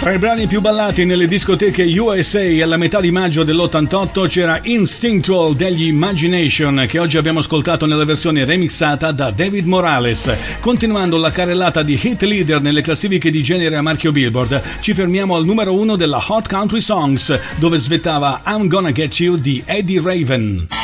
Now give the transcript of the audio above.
Tra i brani più ballati nelle discoteche USA alla metà di maggio dell'88 c'era Instinctual degli Imagination, che oggi abbiamo ascoltato nella versione remixata da David Morales. Continuando la carrellata di hit leader nelle classifiche di genere a marchio Billboard, ci fermiamo al numero 1 della Hot Country Songs, dove svettava I'm Gonna Get You di Eddie Raven.